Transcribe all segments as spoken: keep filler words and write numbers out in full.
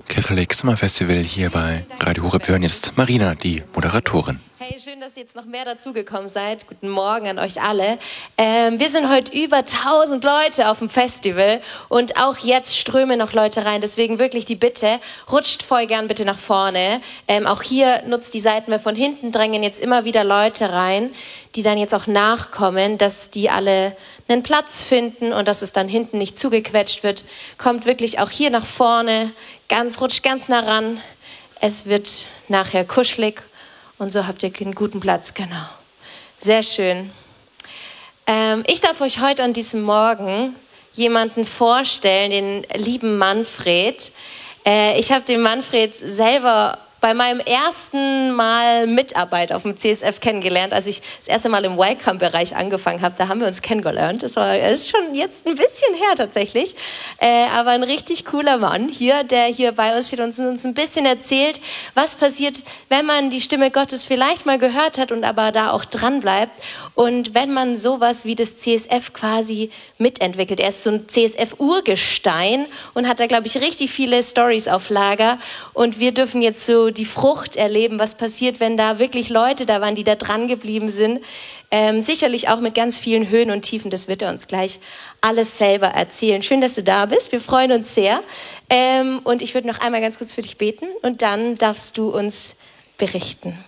Catholic Summer Festival hier bei Radio Horeb. Wir hören jetzt Marina, die Moderatorin. Hey, schön, dass ihr jetzt noch mehr dazugekommen seid. Guten Morgen an euch alle. Ähm, wir sind heute über tausend Leute auf dem Festival und auch jetzt strömen noch Leute rein. Deswegen wirklich die Bitte, rutscht voll gern bitte nach vorne. Ähm, auch hier nutzt die Seiten, wir von hinten drängen jetzt immer wieder Leute rein, die dann jetzt auch nachkommen, dass die alle einen Platz finden und dass es dann hinten nicht zugequetscht wird. Kommt wirklich auch hier nach vorne, ganz rutscht ganz nah ran. Es wird nachher kuschelig. Und so habt ihr einen guten Platz, genau. Sehr schön. Ähm, ich darf euch heute an diesem Morgen jemanden vorstellen, den lieben Manfred. Äh, ich habe den Manfred selber bei meinem ersten Mal Mitarbeit auf dem C S F kennengelernt, als ich das erste Mal im Welcome-Bereich angefangen habe. Da haben wir uns kennengelernt. Das war, das ist schon jetzt ein bisschen her tatsächlich. Äh, aber ein richtig cooler Mann hier, der hier bei uns steht und uns ein bisschen erzählt, was passiert, wenn man die Stimme Gottes vielleicht mal gehört hat und aber da auch dran bleibt. Und wenn man sowas wie das C S F quasi mitentwickelt. Er ist so ein C S F-Urgestein und hat da, glaube ich, richtig viele Stories auf Lager. Und wir dürfen jetzt so die Frucht erleben, was passiert, wenn da wirklich Leute da waren, die da dran geblieben sind. Ähm, sicherlich auch mit ganz vielen Höhen und Tiefen. Das wird er uns gleich alles selber erzählen. Schön, dass du da bist. Wir freuen uns sehr. Ähm, und ich würde noch einmal ganz kurz für dich beten und dann darfst du uns berichten.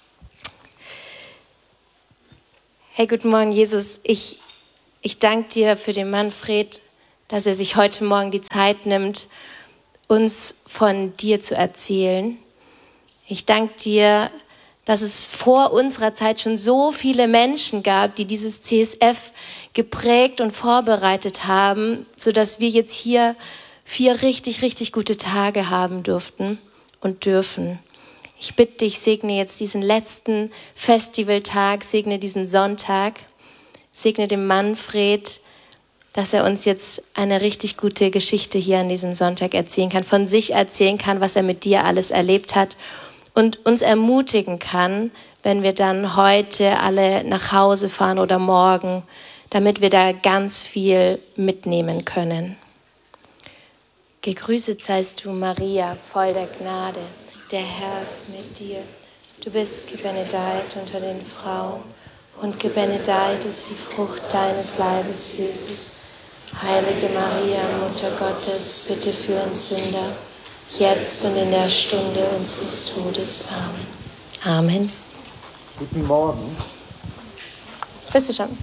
Hey, guten Morgen, Jesus. Ich, ich danke dir für den Manfred, dass er sich heute Morgen die Zeit nimmt, uns von dir zu erzählen. Ich danke dir, dass es vor unserer Zeit schon so viele Menschen gab, die dieses C S F geprägt und vorbereitet haben, sodass wir jetzt hier vier richtig, richtig gute Tage haben durften und dürfen. Ich bitte dich, segne jetzt diesen letzten Festivaltag, segne diesen Sonntag, segne den Manfred, dass er uns jetzt eine richtig gute Geschichte hier an diesem Sonntag erzählen kann, von sich erzählen kann, was er mit dir alles erlebt hat und uns ermutigen kann, wenn wir dann heute alle nach Hause fahren oder morgen, damit wir da ganz viel mitnehmen können. Gegrüßet seist du, Maria, voll der Gnade. Der Herr ist mit dir. Du bist gebenedeit unter den Frauen und gebenedeit ist die Frucht deines Leibes, Jesus. Heilige Maria, Mutter Gottes, bitte für uns Sünder, jetzt und in der Stunde unseres Todes. Amen. Amen. Guten Morgen. Bist du schon?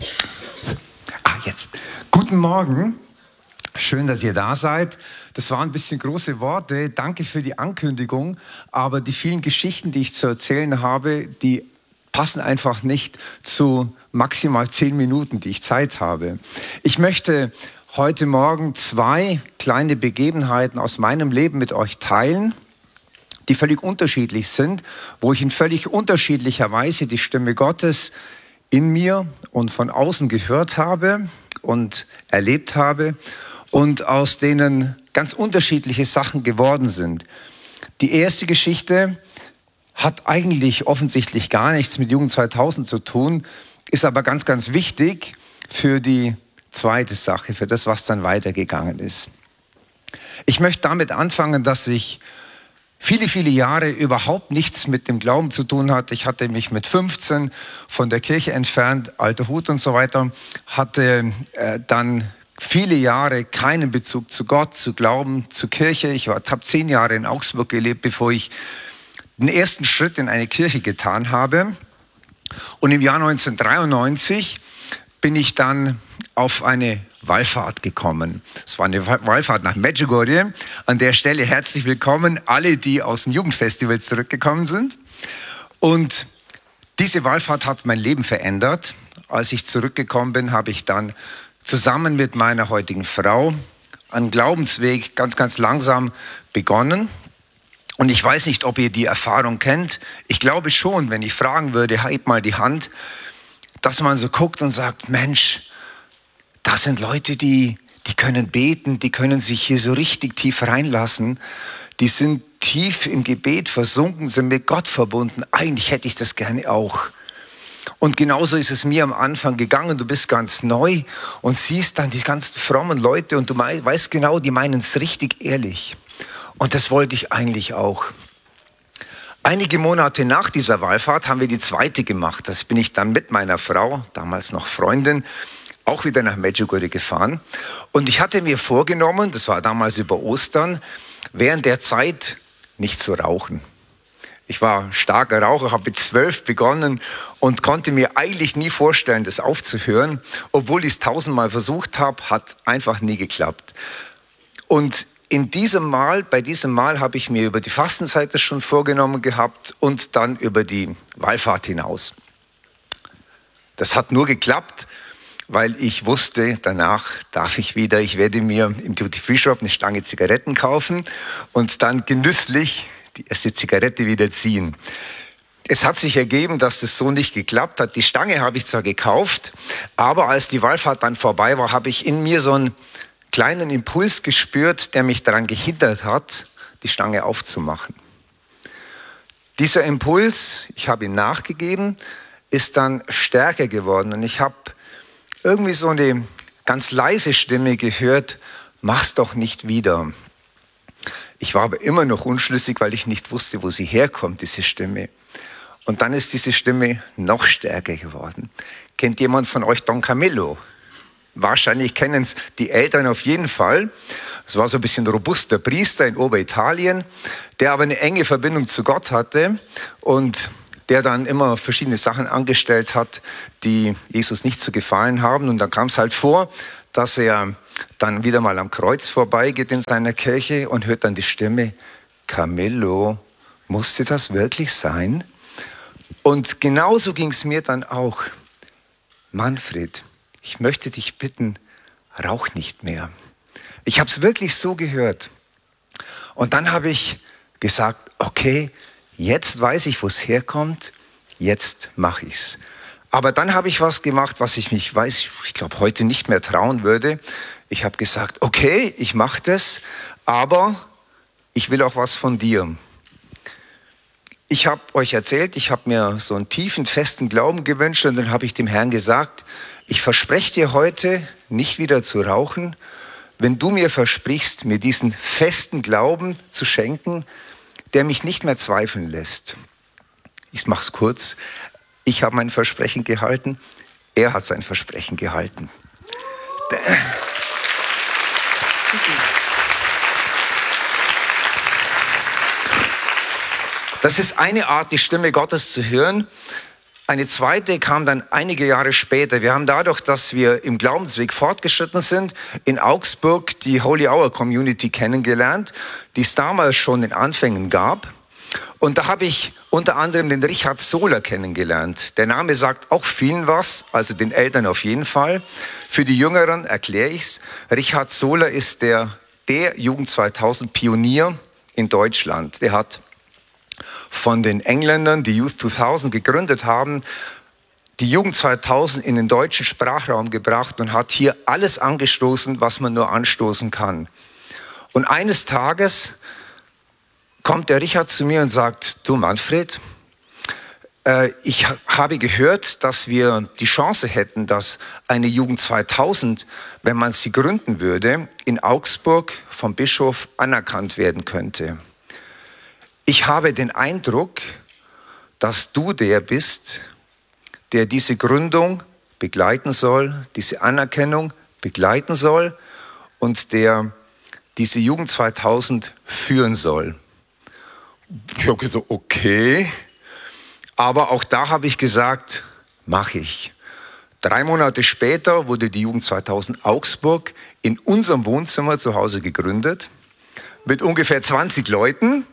Ah, jetzt. Guten Morgen. Schön, dass ihr da seid. Das waren ein bisschen große Worte. Danke für die Ankündigung. Aber die vielen Geschichten, die ich zu erzählen habe, die passen einfach nicht zu maximal zehn Minuten, die ich Zeit habe. Ich möchte heute Morgen zwei kleine Begebenheiten aus meinem Leben mit euch teilen, die völlig unterschiedlich sind, wo ich in völlig unterschiedlicher Weise die Stimme Gottes in mir und von außen gehört habe und erlebt habe und aus denen ganz unterschiedliche Sachen geworden sind. Die erste Geschichte hat eigentlich offensichtlich gar nichts mit Jugend zweitausend zu tun, ist aber ganz, ganz wichtig für die zweite Sache, für das, was dann weitergegangen ist. Ich möchte damit anfangen, dass ich viele, viele Jahre überhaupt nichts mit dem Glauben zu tun hatte. Ich hatte mich mit fünfzehn von der Kirche entfernt, alter Hut und so weiter, hatte äh, dann viele Jahre keinen Bezug zu Gott, zu Glauben, zu Kirche. Ich habe zehn Jahre in Augsburg gelebt, bevor ich den ersten Schritt in eine Kirche getan habe. Und im Jahr neunzehnhundertdreiundneunzig bin ich dann auf eine Wallfahrt gekommen. Es war eine Wallfahrt nach Medjugorje. An der Stelle herzlich willkommen alle, die aus dem Jugendfestival zurückgekommen sind. Und diese Wallfahrt hat mein Leben verändert. Als ich zurückgekommen bin, habe ich dann zusammen mit meiner heutigen Frau einen Glaubensweg ganz, ganz langsam begonnen. Und ich weiß nicht, ob ihr die Erfahrung kennt. Ich glaube schon, wenn ich fragen würde, heb mal die Hand, dass man so guckt und sagt, Mensch, das sind Leute, die, die können beten, die können sich hier so richtig tief reinlassen. Die sind tief im Gebet versunken, sind mit Gott verbunden. Eigentlich hätte ich das gerne auch. Und genauso ist es mir am Anfang gegangen. Du bist ganz neu und siehst dann die ganzen frommen Leute und du weißt genau, die meinen es richtig ehrlich. Und das wollte ich eigentlich auch. Einige Monate nach dieser Wallfahrt haben wir die zweite gemacht. Das bin ich dann mit meiner Frau, damals noch Freundin, auch wieder nach Medjugorje gefahren. Und ich hatte mir vorgenommen, das war damals über Ostern, während der Zeit nicht zu rauchen. Ich war starker Raucher, habe mit zwölf begonnen und konnte mir eigentlich nie vorstellen, das aufzuhören. Obwohl ich es tausendmal versucht habe, hat einfach nie geklappt. Und in diesem Mal, bei diesem Mal habe ich mir über die Fastenzeit das schon vorgenommen gehabt und dann über die Wallfahrt hinaus. Das hat nur geklappt, weil ich wusste, danach darf ich wieder, ich werde mir im Duty-Free-Shop eine Stange Zigaretten kaufen und dann genüsslich die erste Zigarette wieder ziehen. Es hat sich ergeben, dass das so nicht geklappt hat. Die Stange habe ich zwar gekauft, aber als die Wallfahrt dann vorbei war, habe ich in mir so einen kleinen Impuls gespürt, der mich daran gehindert hat, die Stange aufzumachen. Dieser Impuls, ich habe ihm nachgegeben, ist dann stärker geworden und ich habe irgendwie so eine ganz leise Stimme gehört, mach's doch nicht wieder. Ich war aber immer noch unschlüssig, weil ich nicht wusste, wo sie herkommt, diese Stimme. Und dann ist diese Stimme noch stärker geworden. Kennt jemand von euch Don Camillo? Wahrscheinlich kennen es die Eltern auf jeden Fall. Es war so ein bisschen robuster Priester in Oberitalien, der aber eine enge Verbindung zu Gott hatte und der dann immer verschiedene Sachen angestellt hat, die Jesus nicht zu gefallen haben. Und dann kam es halt vor, dass er dann wieder mal am Kreuz vorbeigeht in seiner Kirche und hört dann die Stimme, Camillo, musste das wirklich sein? Und genauso ging es mir dann auch. Manfred, ich möchte dich bitten, rauch nicht mehr. Ich habe es wirklich so gehört. Und dann habe ich gesagt, okay, jetzt weiß ich, wo es herkommt, jetzt mache ich's. Aber dann habe ich was gemacht, was ich mich, weiß, ich glaube, heute nicht mehr trauen würde. Ich habe gesagt, okay, ich mache das, aber ich will auch was von dir. Ich habe euch erzählt, ich habe mir so einen tiefen, festen Glauben gewünscht und dann habe ich dem Herrn gesagt, ich verspreche dir heute, nicht wieder zu rauchen, wenn du mir versprichst, mir diesen festen Glauben zu schenken, der mich nicht mehr zweifeln lässt. Ich mache es kurz. Ich habe mein Versprechen gehalten, er hat sein Versprechen gehalten. Das ist eine Art, die Stimme Gottes zu hören. Eine zweite kam dann einige Jahre später. Wir haben dadurch, dass wir im Glaubensweg fortgeschritten sind, in Augsburg die Holy Hour Community kennengelernt, die es damals schon in Anfängen gab. Und da habe ich unter anderem den Richard Sohler kennengelernt. Der Name sagt auch vielen was, also den Eltern auf jeden Fall. Für die Jüngeren erkläre ich's. Richard Sohler ist der, der Jugend zweitausend Pionier in Deutschland. Der hat von den Engländern, die Youth zweitausend gegründet haben, die Jugend zweitausend in den deutschen Sprachraum gebracht und hat hier alles angestoßen, was man nur anstoßen kann. Und eines Tages kommt der Richard zu mir und sagt, du Manfred, äh, ich habe gehört, dass wir die Chance hätten, dass eine Jugend zweitausend, wenn man sie gründen würde, in Augsburg vom Bischof anerkannt werden könnte. Ich habe den Eindruck, dass du der bist, der diese Gründung begleiten soll, diese Anerkennung begleiten soll und der diese Jugend zweitausend führen soll. Ich habe gesagt, okay, aber auch da habe ich gesagt, mache ich. Drei Monate später wurde die Jugend zweitausend Augsburg in unserem Wohnzimmer zu Hause gegründet, mit ungefähr zwanzig Leuten.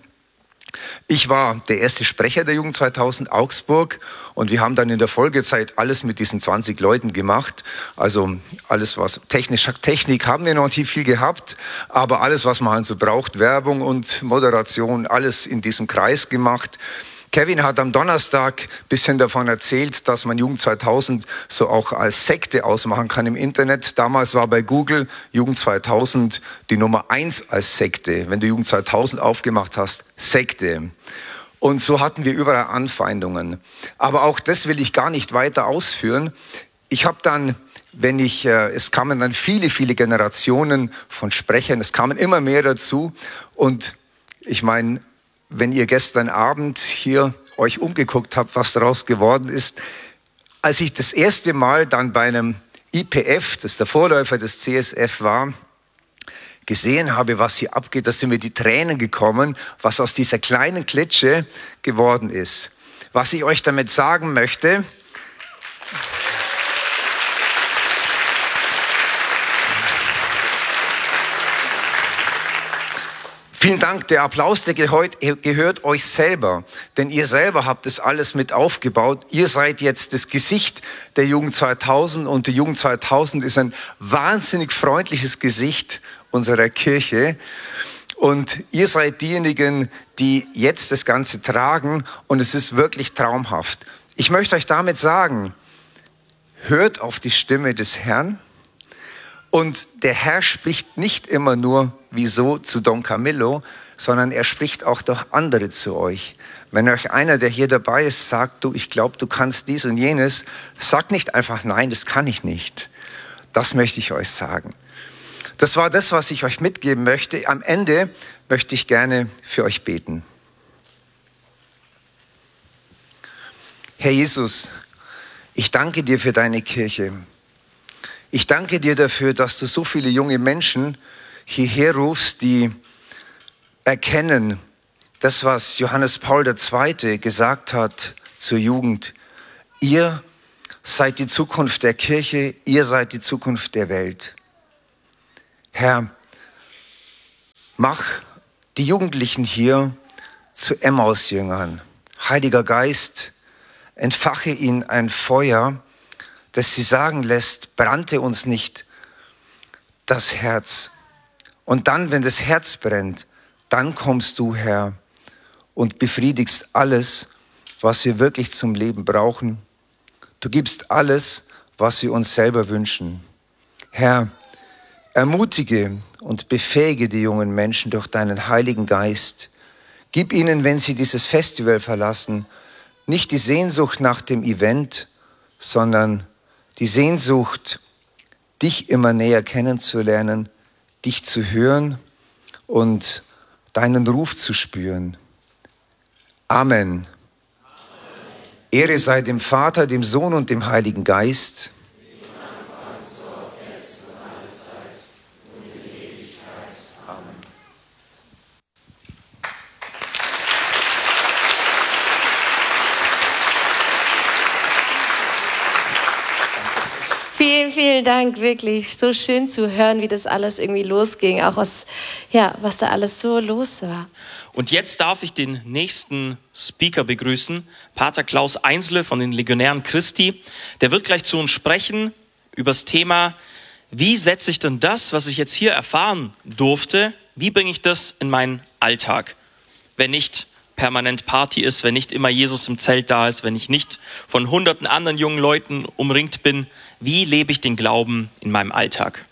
Ich war der erste Sprecher der Jugend zweitausend Augsburg und wir haben dann in der Folgezeit alles mit diesen zwanzig Leuten gemacht. Also alles, was technisch, Technik haben wir noch nicht viel gehabt, aber alles, was man halt so braucht, Werbung und Moderation, alles in diesem Kreis gemacht. Kevin hat am Donnerstag ein bisschen davon erzählt, dass man Jugend zweitausend so auch als Sekte ausmachen kann im Internet. Damals war bei Google Jugend zweitausend die Nummer eins als Sekte. Wenn du Jugend zweitausend aufgemacht hast, Sekte. Und so hatten wir überall Anfeindungen. Aber auch das will ich gar nicht weiter ausführen. Ich habe dann, wenn ich, äh, es kamen dann viele, viele Generationen von Sprechern, es kamen immer mehr dazu und Ich meine, wenn ihr gestern Abend hier euch umgeguckt habt, was daraus geworden ist, als ich das erste Mal dann bei einem I P F, das der Vorläufer des C S F war, gesehen habe, was hier abgeht, da sind mir die Tränen gekommen, was aus dieser kleinen Klitsche geworden ist. Was ich euch damit sagen möchte, vielen Dank, der Applaus, der gehört, gehört euch selber, denn ihr selber habt das alles mit aufgebaut. Ihr seid jetzt das Gesicht der Jugend zweitausend und die Jugend zweitausend ist ein wahnsinnig freundliches Gesicht unserer Kirche. Und ihr seid diejenigen, die jetzt das Ganze tragen und es ist wirklich traumhaft. Ich möchte euch damit sagen, hört auf die Stimme des Herrn. Und der Herr spricht nicht immer nur, wieso, zu Don Camillo, sondern er spricht auch durch andere zu euch. Wenn euch einer, der hier dabei ist, sagt, du, ich glaube, du kannst dies und jenes, sagt nicht einfach, nein, das kann ich nicht. Das möchte ich euch sagen. Das war das, was ich euch mitgeben möchte. Am Ende möchte ich gerne für euch beten. Herr Jesus, ich danke dir für deine Kirche. Ich danke dir dafür, dass du so viele junge Menschen hierher rufst, die erkennen, das, was Johannes Paul der Zweite gesagt hat zur Jugend. Ihr seid die Zukunft der Kirche, ihr seid die Zukunft der Welt. Herr, mach die Jugendlichen hier zu Emmaus-Jüngern. Heiliger Geist, entfache ihnen ein Feuer, das sie sagen lässt, brannte uns nicht das Herz. Und dann, wenn das Herz brennt, dann kommst du, Herr, und befriedigst alles, was wir wirklich zum Leben brauchen. Du gibst alles, was wir uns selber wünschen. Herr, ermutige und befähige die jungen Menschen durch deinen Heiligen Geist. Gib ihnen, wenn sie dieses Festival verlassen, nicht die Sehnsucht nach dem Event, sondern die Sehnsucht, dich immer näher kennenzulernen, dich zu hören und deinen Ruf zu spüren. Amen. Amen. Ehre sei dem Vater, dem Sohn und dem Heiligen Geist. Vielen, vielen Dank, wirklich. So schön zu hören, wie das alles irgendwie losging, auch was, ja, was da alles so los war. Und jetzt darf ich den nächsten Speaker begrüßen, Pater Klaus Einsle von den Legionären Christi. Der wird gleich zu uns sprechen über das Thema, wie setze ich denn das, was ich jetzt hier erfahren durfte, wie bringe ich das in meinen Alltag, wenn nicht permanent Party ist, wenn nicht immer Jesus im Zelt da ist, wenn ich nicht von hunderten anderen jungen Leuten umringt bin. Wie lebe ich den Glauben in meinem Alltag?